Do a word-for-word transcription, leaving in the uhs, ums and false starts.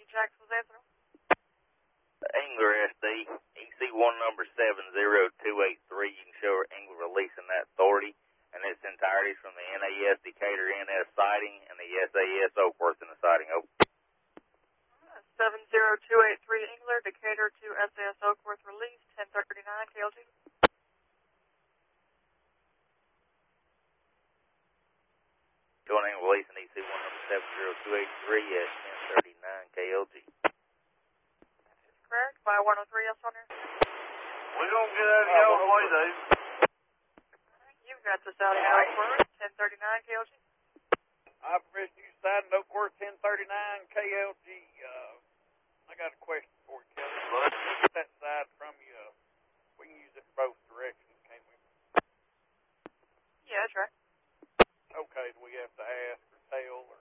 Jackson's answer. Angler S D, E C one number seven zero two eight three. You can show her Angler releasing that authority and its entirety from the N A S Decatur N S sighting and the S A S Oakworth in the sighting. Over. seven zero two eight three Angler, Decatur to S A S Oakworth release, ten thirty-nine K L G. Join Angler releasing E C one number seven zero two eight three at ten thirty-nine K L G. Correct. By one oh three, yes, on there. We don't get out of y'all's way, Dave. You've got the sighting at Oakworth, ten thirty-nine K L G. I permission you sighting Oakworth, ten thirty-nine K L G. Uh, I got a question for you, Kelly. Let's get that side from you. Uh, we can use it in both directions, can't we? Yeah, that's right. Okay, do we have to ask or tell or